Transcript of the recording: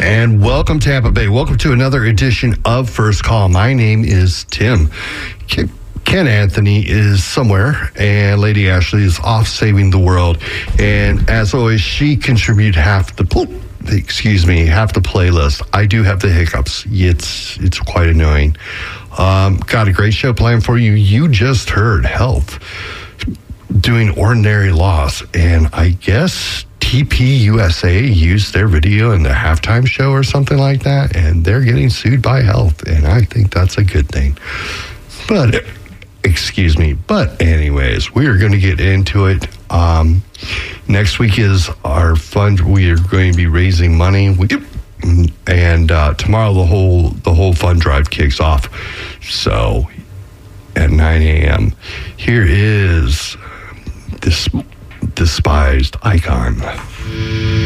And welcome, Tampa Bay. Welcome to another edition of First Call. My name is Tim. Ken Anthony is somewhere, and Lady Ashley is off saving the world. And as always, she contributed half the playlist. I do have the hiccups. It's quite annoying. Got a great show planned for you. You just heard Health doing Ordinary Loss, and I guess TP USA used their video in the halftime show or something like that, and they're getting sued by Health, and I think that's a good thing. But anyways, we are going to get into it. Next week is our fund. We are going to be raising money, and tomorrow the whole fund drive kicks off. So at 9 a.m. here is this despised icon.